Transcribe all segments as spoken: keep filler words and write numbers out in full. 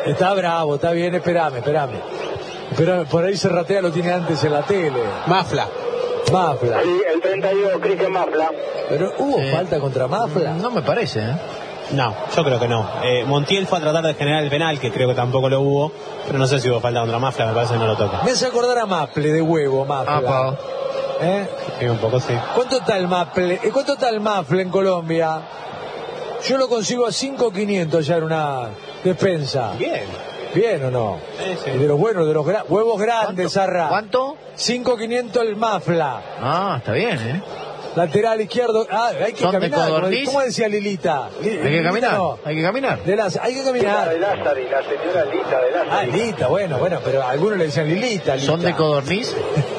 Está bravo, está bien, espérame, espérame. Pero por ahí se ratea, lo tiene antes en la tele. Mafla. Mafla. Sí, el treinta y dos, Cristian Mafla. Pero hubo Sí. falta contra Mafla. No me parece, ¿eh? No, yo creo que no. Eh, Montiel fue a tratar de generar el penal, que creo que tampoco lo hubo, pero no sé si hubo falta contra Mafla, me parece que no lo toca. Me hace acordar a Maple de huevo, Mafla. Apa. ¿Eh? Sí, un poco sí. ¿Cuánto está el Maple? ¿Y ¿Cuánto está el Mafle en Colombia? Yo lo consigo a cinco mil quinientos ya en una despensa. Bien. ¿Bien o no? Sí, sí. Y de los buenos, de los gra- huevos grandes, Zarra. ¿Cuánto? cinco mil quinientos el Mafla. Ah, está bien, ¿eh? Lateral izquierdo. Ah, hay que ¿Son de caminar. como- codorniz? ¿Cómo decía Lilita? Li- Hay que Lilita caminar, no. hay que caminar. De las, hay que La caminar. de Lázari, la señora Lita de Ah, Lázari. Lilita, bueno, bueno, pero a algunos le decían Lilita. Lita. ¿Son de codorniz?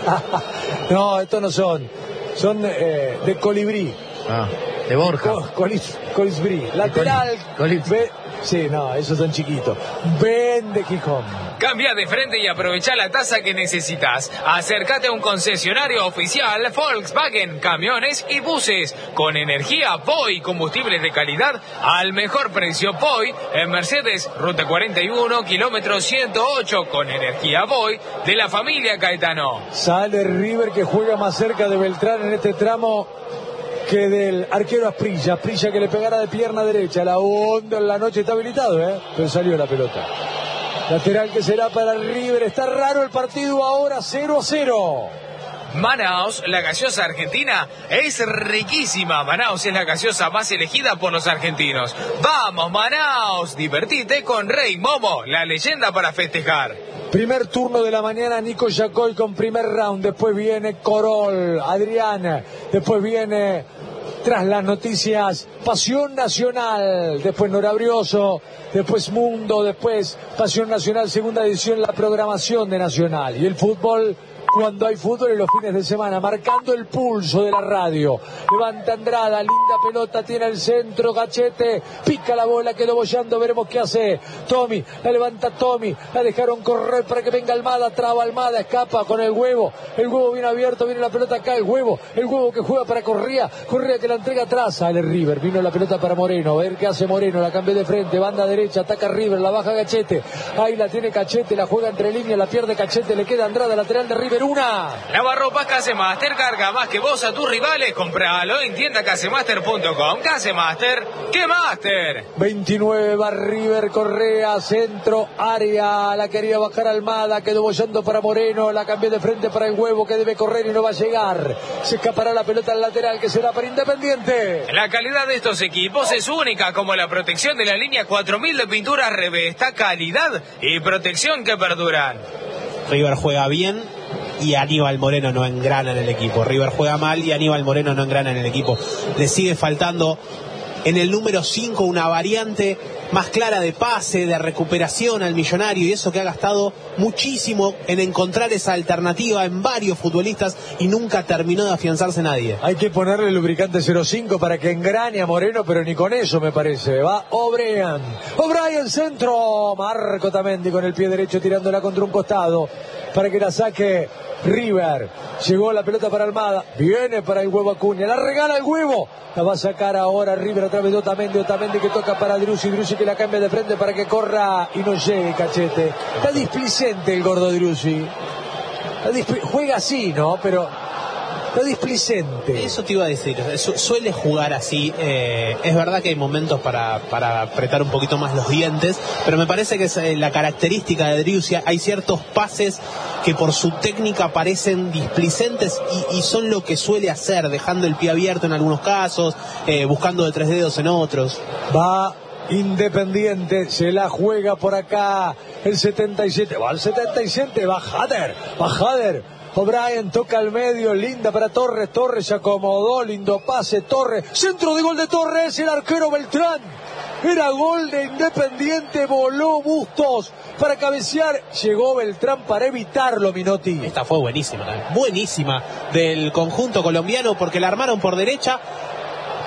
No, estos no son. Son eh, de colibrí. Ah, de Borja. Co- colis- Colisbrí. Lateral. Coli- colis- Ve- sí, no, esos son chiquitos. Ven de Gijón. Cambia de frente y aprovecha la tasa que necesitas. Acércate a un concesionario oficial Volkswagen, camiones y buses. Con energía P O I, combustibles de calidad al mejor precio P O I en Mercedes, ruta cuarenta y uno, kilómetro ciento ocho, con energía P O I de la familia Caetano. Sale River que juega más cerca de Beltrán en este tramo que del arquero Asprilla. Asprilla que le pegara de pierna derecha. La onda en la noche está habilitado, ¿eh? Pero salió la pelota. Lateral que será para el River. Está raro el partido ahora, cero a cero. Manaos, la gaseosa argentina, es riquísima. Manaos es la gaseosa más elegida por los argentinos. ¡Vamos, Manaos! Divertite con Rey Momo, la leyenda para festejar. Primer turno de la mañana, Nico Yacoy con primer round. Después viene Corol, Adrián. Después viene, tras las noticias, Pasión Nacional. Después Norabrioso. Después Mundo. Después Pasión Nacional, segunda edición, la programación de Nacional. Y el fútbol, cuando hay fútbol en los fines de semana, marcando el pulso de la radio. Levanta Andrada, linda pelota, tiene el centro, Cachete, pica la bola, quedó bollando, veremos qué hace. Tommy, la levanta Tommy, la dejaron correr para que venga Almada, traba Almada, escapa con el huevo, el huevo viene abierto, viene la pelota acá, el huevo, el huevo que juega para Correa, Correa que la entrega atrás, sale River, vino la pelota para Moreno, a ver qué hace Moreno, la cambió de frente, banda derecha, ataca River, la baja Cachete, ahí la tiene Cachete, la juega entre líneas, la pierde Cachete, le queda Andrada, lateral de River, una. Lavarropas Casemaster carga más que vos a tus rivales. Compralo en tienda casemaster punto com. Casemaster, ¡qué máster! veintinueve va River, Correa, centro, área, la quería bajar Almada, quedó bollando para Moreno, la cambió de frente para el huevo que debe correr y no va a llegar. Se escapará la pelota al lateral que será para Independiente. La calidad de estos equipos es única, como la protección de la línea cuatro mil de pinturas Revesta, calidad y protección que perduran. River juega bien y Aníbal Moreno no engrana en el equipo. River juega mal y Aníbal Moreno no engrana en el equipo. Le sigue faltando en el número cinco una variante más clara de pase, de recuperación al millonario, y eso que ha gastado muchísimo en encontrar esa alternativa en varios futbolistas y nunca terminó de afianzarse nadie. Hay que ponerle lubricante cero cinco para que engrane a Moreno, pero ni con eso me parece. Va O'Brien. O'Brien centro. Marco Tamendi con el pie derecho tirándola contra un costado para que la saque River. Llegó la pelota para Almada. Viene para el huevo Acuña. La regala el huevo. La va a sacar ahora River a través de Otamendi. Otamendi que toca para Driussi. Driussi que la cambia de frente para que corra y no llegue Cachete. Está displicente el gordo Driussi. Está displi- Juega así, ¿no? Pero está displicente. Eso te iba a decir, su- suele jugar así, eh, es verdad que hay momentos para, para apretar un poquito más los dientes, pero me parece que es eh, la característica de Driussi. Hay ciertos pases que por su técnica parecen displicentes y, y son lo que suele hacer, dejando el pie abierto en algunos casos, eh, buscando de tres dedos en otros. Va Independiente, se la juega por acá el setenta y siete, va al setenta y siete, va Hader, va Hader, O'Brien toca al medio, linda para Torres, Torres se acomodó, lindo pase, Torres, centro de gol de Torres, el arquero Beltrán, era gol de Independiente, voló Bustos para cabecear, llegó Beltrán para evitarlo, Minotti. Esta fue buenísima, ¿eh? buenísima del conjunto colombiano porque la armaron por derecha.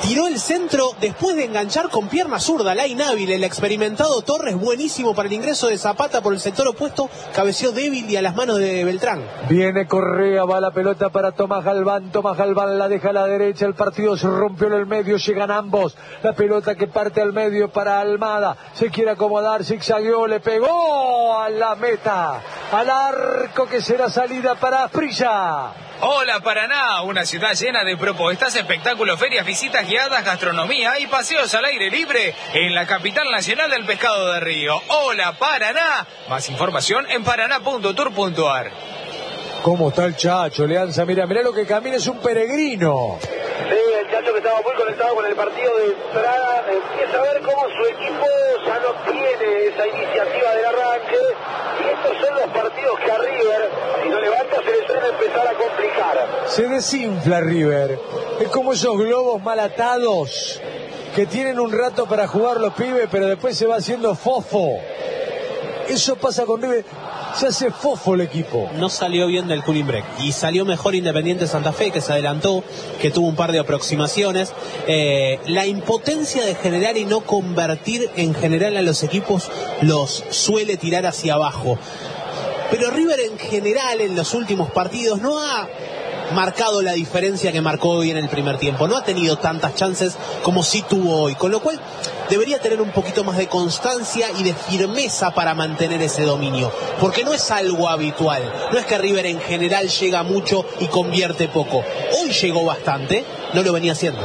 tiró el centro después de enganchar con pierna zurda, la inhábil, el experimentado Torres, buenísimo para el ingreso de Zapata por el sector opuesto, cabeció débil y a las manos de Beltrán. Viene Correa, va la pelota para Tomás Galván, Tomás Galván la deja a la derecha, el partido se rompió en el medio, llegan ambos, la pelota que parte al medio para Almada, se quiere acomodar, zigzagueó, le pegó a la meta, al arco que será salida para Asprilla. Hola Paraná, una ciudad llena de propuestas, espectáculos, ferias, visitas guiadas, gastronomía y paseos al aire libre en la capital nacional del pescado de río. Hola Paraná, más información en paraná punto tour punto ar. ¿Cómo está el Chacho, Leanza? Mira, mira lo que camina, es un peregrino. Sí, el Chacho que estaba muy conectado con el partido de entrada, empieza a ver cómo su equipo ya no tiene esa iniciativa del arranque, y estos son los partidos que a River, si no levanta, se le suele empezar a complicar. Se desinfla River, es como esos globos mal atados que tienen un rato para jugar los pibes, pero después se va haciendo fofo. Eso pasa con River. Se hace fofo el equipo. No salió bien del cooling break y salió mejor Independiente Santa Fe, que se adelantó, que tuvo un par de aproximaciones. Eh, la impotencia de generar y no convertir en general a los equipos los suele tirar hacia abajo. Pero River en general en los últimos partidos no ha marcado la diferencia que marcó hoy en el primer tiempo. No ha tenido tantas chances como sí tuvo hoy, con lo cual debería tener un poquito más de constancia y de firmeza para mantener ese dominio, porque no es algo habitual. No es que River en general llega mucho y convierte poco. Hoy llegó bastante, no lo venía haciendo.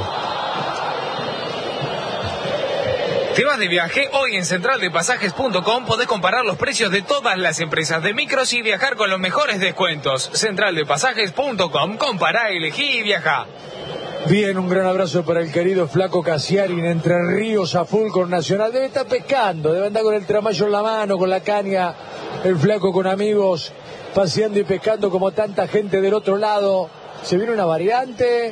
¿Te vas de viaje? Hoy en central de pasajes punto com podés comparar los precios de todas las empresas de micros y viajar con los mejores descuentos. central de pasajes punto com, compará, elegí y viajá. Bien, un gran abrazo para el querido Flaco Casiarin, Entre Ríos a full con Nacional. Debe estar pescando, debe andar con el tramayo en la mano, con la caña, el Flaco con amigos, paseando y pescando como tanta gente del otro lado. Se viene una variante,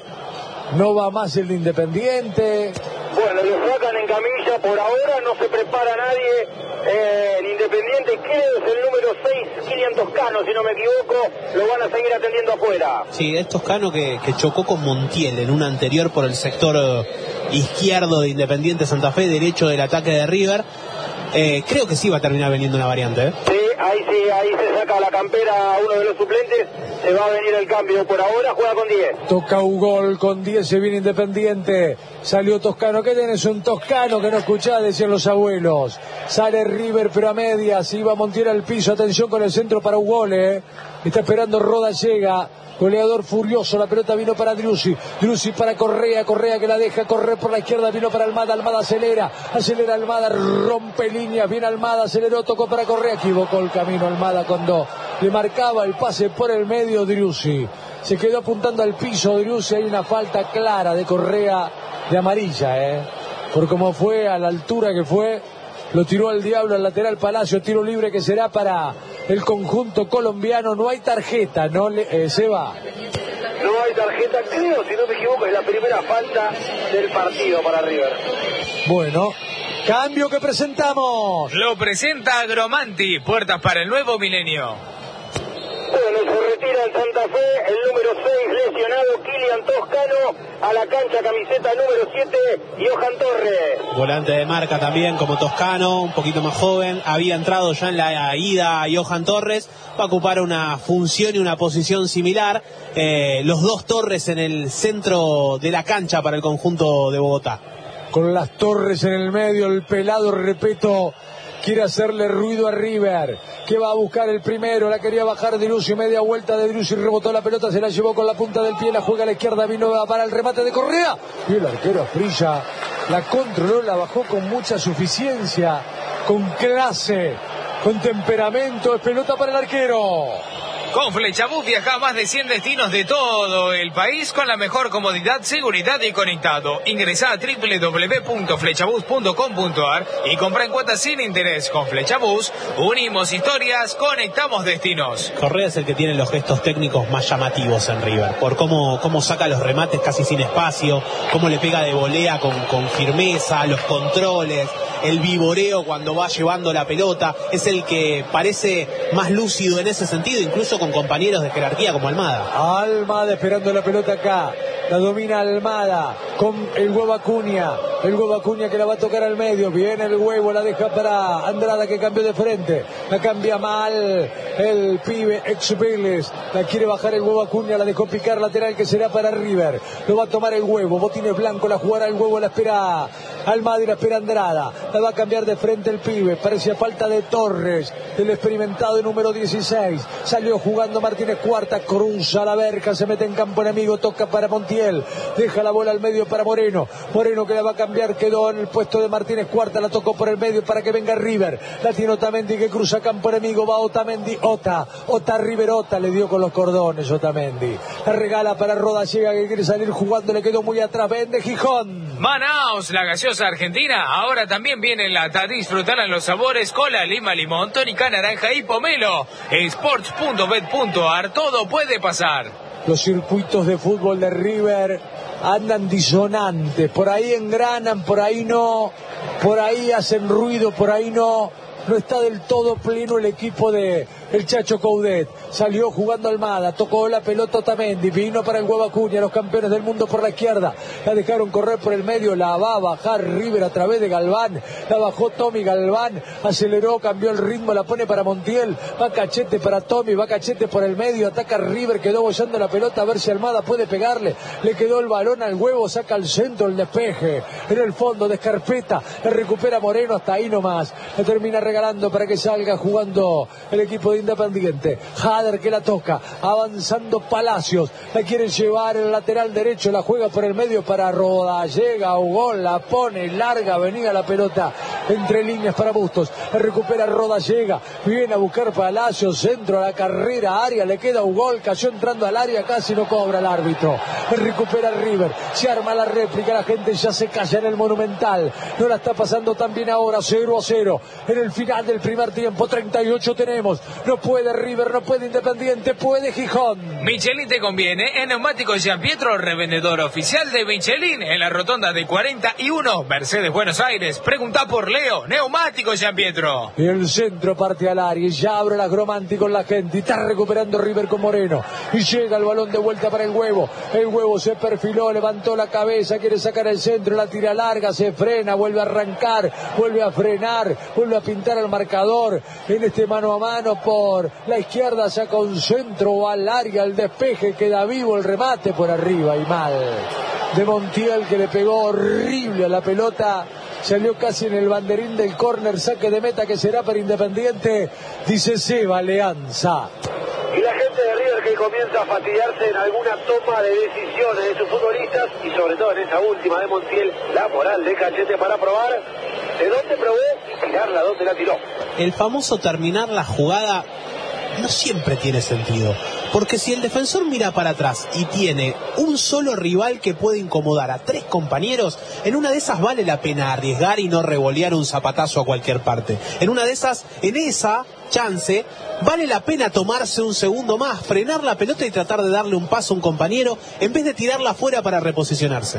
no va más el de Independiente. Bueno, lo sacan en camilla, por ahora no se prepara nadie. Eh, el Independiente creo es el número seis, Kilian Toscano, si no me equivoco, lo van a seguir atendiendo afuera. Sí, es Toscano que, que chocó con Montiel en una anterior por el sector eh, izquierdo de Independiente Santa Fe, derecho del ataque de River. Eh, creo que sí va a terminar veniendo una variante, ¿eh? Sí, ahí sí, ahí se saca la campera a uno de los suplentes, se va a venir el cambio. Por ahora juega con diez. Toca un gol, con diez se viene Independiente. Salió Toscano. ¿Qué tenés? Un Toscano que no escuchás, decían los abuelos. Sale River, pero a medias. Iba Montiel al piso. Atención con el centro para un gol, ¿eh? Está esperando Roda, llega. Goleador furioso, la pelota vino para Driussi, Driussi para Correa, Correa que la deja correr por la izquierda, vino para Almada, Almada acelera, acelera Almada, rompe líneas, viene Almada, aceleró, tocó para Correa, equivocó el camino Almada cuando le marcaba el pase por el medio Driussi, se quedó apuntando al piso Driussi, hay una falta clara de Correa de amarilla, eh, por cómo fue, a la altura que fue, lo tiró al diablo al lateral Palacio, tiro libre que será para el conjunto colombiano. No hay tarjeta, ¿no, eh, Seba? No hay tarjeta, creo, si no me equivoco, es la primera falta del partido para River. Bueno, cambio que presentamos. Lo presenta Agromanti, puertas para el nuevo milenio. Bueno, se retira el Santa Fe, el número seis lesionado, Kilian Toscano, a la cancha camiseta número siete, Johan Torres. Volante de marca también como Toscano, un poquito más joven, había entrado ya en la ida Johan Torres, va a ocupar una función y una posición similar, eh, los dos Torres en el centro de la cancha para el conjunto de Bogotá. Con las Torres en el medio, el pelado Repeto quiere hacerle ruido a River, que va a buscar el primero, la quería bajar Driussi, media vuelta de Driussi, rebotó la pelota, se la llevó con la punta del pie, la juega a la izquierda, vino para el remate de Correa, y el arquero Asprilla la controló, la bajó con mucha suficiencia, con clase, con temperamento, es pelota para el arquero. Con Flechabús viaja a más de cien destinos de todo el país con la mejor comodidad, seguridad y conectado. Ingresá a doble u doble u doble u punto flechabús punto com punto ar y compra en cuotas sin interés. Con Flechabús unimos historias, conectamos destinos. Correa es el que tiene los gestos técnicos más llamativos en River, por cómo, cómo saca los remates casi sin espacio, cómo le pega de volea con, con firmeza, los controles, el vivoreo cuando va llevando la pelota. Es el que parece más lúcido en ese sentido, incluso con compañeros de jerarquía como Almada. Almada esperando la pelota acá. La domina Almada con el huevo Acuña. El huevo Acuña que la va a tocar al medio. Viene el huevo, la deja para Andrada que cambió de frente. La cambia mal el pibe ex Vélez. La quiere bajar el huevo Acuña. La dejó picar lateral que será para River. Lo va a tomar el huevo. Botines blanco. La jugará el huevo. La espera Almada y la espera Andrada. La va a cambiar de frente el pibe. Parecía falta de Torres. El experimentado número dieciséis. Salió jugando Martínez Cuarta. Cruza la verja. Se mete en campo enemigo. Toca para Montiel. Deja la bola al medio para Moreno. Moreno que la va a cambiar. Quedó en el puesto de Martínez Cuarta. La tocó por el medio para que venga River. La tiene Otamendi que cruza campo enemigo. Va Otamendi. Ota. Ota River. Ota. Le dio con los cordones Otamendi. La regala para Rodallega que quiere salir jugando. Le quedó muy atrás. Vende Gijón. Manaos, la gaseosa argentina. Ahora también viene en lata. Disfrutarán los sabores cola, lima, limón, tónica, naranja y pomelo. Sports punto bet punto ar. Todo puede pasar. Los circuitos de fútbol de River andan disonantes. Por ahí engranan, por ahí no. Por ahí hacen ruido, por ahí no. No está del todo pleno el equipo de el Chacho Coudet. Salió jugando Almada, tocó la pelota Otamendi, vino para el huevo Acuña, los campeones del mundo por la izquierda. La dejaron correr por el medio, la va a bajar River a través de Galván. La bajó Tommy Galván, aceleró, cambió el ritmo, la pone para Montiel. Va Cachete para Tommy, va Cachete por el medio, ataca River, quedó bollando la pelota a ver si Almada puede pegarle. Le quedó el balón al huevo, saca al centro el despeje. En el fondo de Escarpeta, la recupera Moreno hasta ahí nomás. La termina regalando para que salga jugando el equipo de Independiente. Jader que la toca, avanzando Palacios, la quiere llevar el lateral derecho, la juega por el medio para Rodallega, Ugol, la pone larga, venía la pelota entre líneas para Bustos, la recupera Rodallega, viene a buscar Palacios, centro a la carrera, área, le queda Ugol, cayó entrando al área, casi no cobra el árbitro, la recupera River, se arma la réplica, la gente ya se calla en el Monumental, no la está pasando tan bien ahora, cero a cero, en el final del primer tiempo, treinta y ocho tenemos, no puede River, no puede Independiente, puede Gijón. Michelin te conviene, en Neumáticos Gian Pietro, revendedor oficial de Michelin, en la rotonda de cuarenta y uno, Mercedes, Buenos Aires. Pregunta por Leo, Neumáticos Gian Pietro. Y el centro parte al área y ya abre la Gromanti con la gente y está recuperando River con Moreno y llega el balón de vuelta para el huevo. El huevo se perfiló, levantó la cabeza, quiere sacar el centro, la tira larga, se frena, vuelve a arrancar, vuelve a frenar, vuelve a pintar al marcador en este mano a mano por la izquierda, saca un centro al área, el despeje, queda vivo el remate por arriba y mal de Montiel que le pegó horrible a la pelota, salió casi en el banderín del córner, saque de meta que será para Independiente, dice Seba Leanza. Y la gente de River que comienza a fastidiarse en alguna toma de decisiones de sus futbolistas y sobre todo en esa última de Montiel, la moral de Cachete para probar de dónde probó y tirarla donde la tiró. El famoso terminar la jugada no siempre tiene sentido, porque si el defensor mira para atrás y tiene un solo rival que puede incomodar a tres compañeros, en una de esas vale la pena arriesgar y no revolear un zapatazo a cualquier parte. En una de esas, en esa chance, vale la pena tomarse un segundo más, frenar la pelota y tratar de darle un paso a un compañero en vez de tirarla afuera para reposicionarse.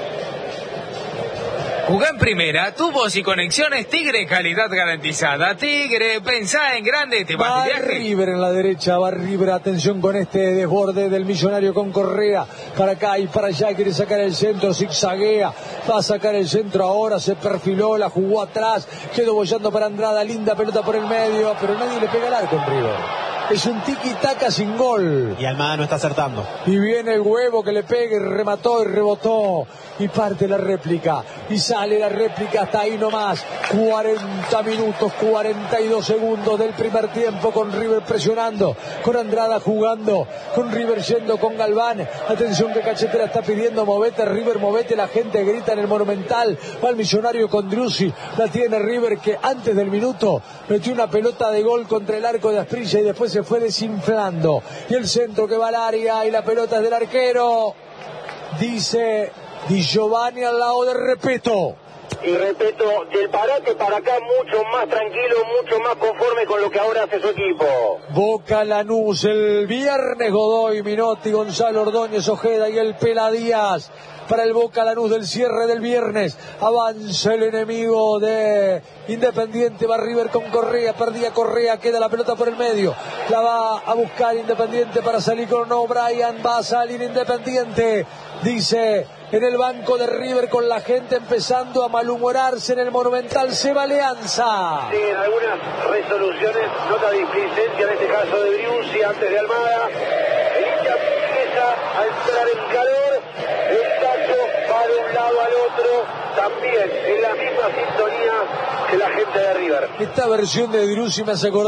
Jugá en primera, tubos y conexiones Tigre, calidad garantizada. Tigre, pensá en grande, te vas de viaje. River en la derecha, va River, atención con este desborde del Millonario con Correa, para acá y para allá, quiere sacar el centro, zigzaguea, va a sacar el centro ahora, se perfiló, la jugó atrás, quedó bollando para Andrada, linda pelota por el medio, pero nadie le pega el arco en River. Es un tiki-taka sin gol. Y Almada no está acertando. Y viene el huevo que le pega y remató y rebotó. Y parte la réplica. Y sale la réplica hasta ahí nomás. cuarenta minutos, cuarenta y dos segundos del primer tiempo con River presionando. Con Andrada jugando. Con River yendo con Galván. Atención que Cachete la está pidiendo. Movete River, movete. La gente grita en el Monumental. Va el Millonario con Driussi. La tiene River que antes del minuto metió una pelota de gol contra el arco de Asprilla y después se fue desinflando. Y el centro que va al área y la pelota es del arquero. Dice Di Giovanni al lado de Repeto. Y Repeto, del parate para acá mucho más tranquilo, mucho más conforme con lo que ahora hace su equipo. Boca Lanús el viernes, Godoy, Minotti, Gonzalo Ordóñez, Ojeda y el Pela Díaz. Para el Boca Lanús del cierre del viernes, avanza el enemigo de Independiente, va River con Correa, perdía Correa, queda la pelota por el medio, la va a buscar Independiente para salir con O'Brien, va a salir Independiente, dice en el banco de River con la gente empezando a malhumorarse en el Monumental, se va Alianza. Sí, en algunas resoluciones, nota de displicencia, en este caso de Briuzzi antes de Almada, el hincha empieza a entrar en calor, el tacho va de un lado al otro, también en la misma sintonía que la gente de River. Esta versión de Briuzzi me hace acordar